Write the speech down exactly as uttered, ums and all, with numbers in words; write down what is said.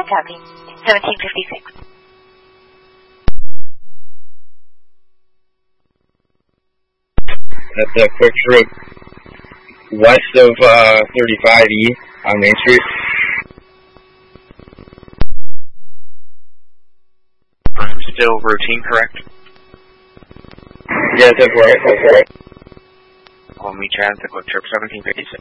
copy. seventeen fifty-six. That's a quick trip west of uh, thirty-five E on Main Street. I'm still routine, correct? Yeah, that's right, that's right. I'll meet you at the quick trip, seventeen fifty-six.